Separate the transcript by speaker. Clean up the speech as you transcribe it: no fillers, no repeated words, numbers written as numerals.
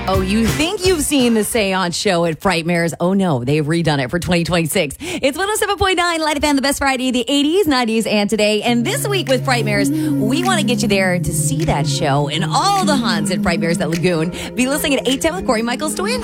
Speaker 1: Oh, you think you've seen the Seance show at Frightmares? Oh, no, they've redone it for 2026. It's 107.9 Light FM, the best Friday, the 80s, 90s, and today. And this week with Frightmares, we want to get you there to see that show and all the haunts at Frightmares at Lagoon. Be listening at 8:10 with Corey Michaels to win.